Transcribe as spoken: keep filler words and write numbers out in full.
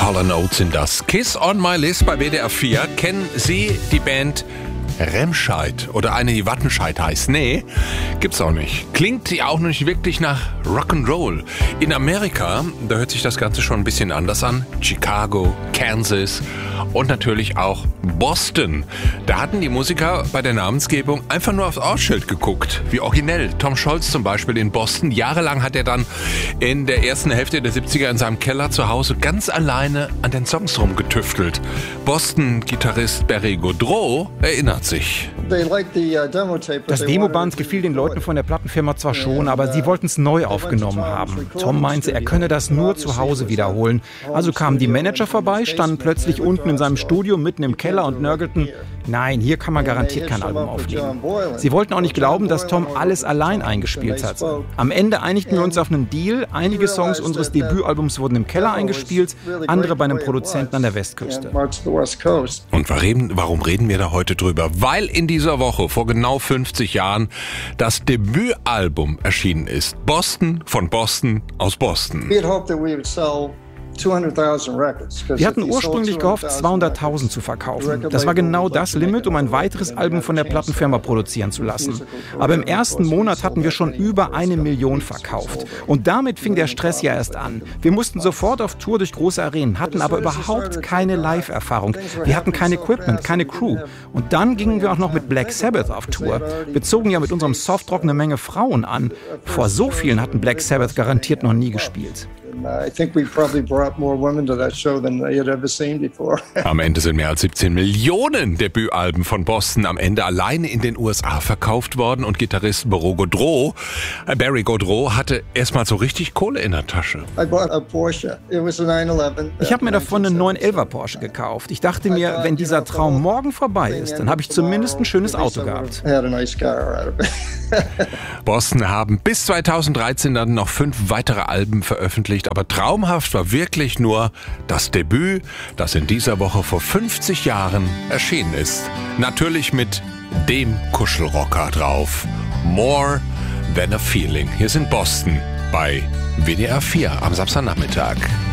Hall and Oates sind das. Kiss on my list bei W D R vier. Kennen Sie die Band Remscheid oder eine, die Wattenscheid heißt? Nee, gibt's auch nicht. Klingt die auch nicht wirklich nach Rock'n'Roll. In Amerika, da hört sich das Ganze schon ein bisschen anders an. Chicago, Kansas und natürlich auch Boston. Da hatten die Musiker bei der Namensgebung einfach nur aufs Ortsschild geguckt. Wie originell. Tom Scholz zum Beispiel in Boston. Jahrelang hat er dann in der ersten Hälfte der siebziger in seinem Keller zu Hause ganz alleine an den Songs rumgetüftelt. Boston-Gitarrist Barry Gaudreau erinnert sich. Das Demoband gefiel den Leuten von der Plattenfirma zwar schon, aber sie wollten es neu aufgenommen haben. Tom meinte, er könne das nur zu Hause wiederholen. Also kamen die Manager vorbei, standen plötzlich unten in seinem Studio, mitten im Keller und nörgelten, nein, hier kann man garantiert kein Album aufnehmen. Sie wollten auch nicht glauben, dass Tom alles allein eingespielt hat. Am Ende einigten wir uns auf einen Deal. Einige Songs unseres Debütalbums wurden im Keller eingespielt, andere bei einem Produzenten an der Westküste. Und warum reden wir da heute drüber? Weil in dieser Woche vor genau fünfzig Jahren das Debütalbum erschienen ist. Boston von Boston aus Boston. Wir hatten ursprünglich gehofft, zweihunderttausend zu verkaufen. Das war genau das Limit, um ein weiteres Album von der Plattenfirma produzieren zu lassen. Aber im ersten Monat hatten wir schon über eine Million verkauft. Und damit fing der Stress ja erst an. Wir mussten sofort auf Tour durch große Arenen, hatten aber überhaupt keine Live-Erfahrung. Wir hatten kein Equipment, keine Crew. Und dann gingen wir auch noch mit Black Sabbath auf Tour. Wir zogen ja mit unserem Softrock eine Menge Frauen an. Vor so vielen hatten Black Sabbath garantiert noch nie gespielt. Am Ende sind mehr als siebzehn Millionen Debütalben von Boston am Ende alleine in den U S A verkauft worden und Gitarrist Barry Gaudreau, äh Barry Gaudreau hatte erstmal so richtig Kohle in der Tasche. Ich habe mir davon einen neun elfer Porsche gekauft. Ich dachte mir, wenn dieser Traum morgen vorbei ist, dann habe ich zumindest ein schönes Auto gehabt. Boston haben bis zweitausenddreizehn dann noch fünf weitere Alben veröffentlicht. Aber traumhaft war wirklich nur das Debüt, das in dieser Woche vor fünfzig Jahren erschienen ist. Natürlich mit dem Kuschelrocker drauf. More Than a Feeling. Hier sind Boston bei W D R vier am Samstagnachmittag.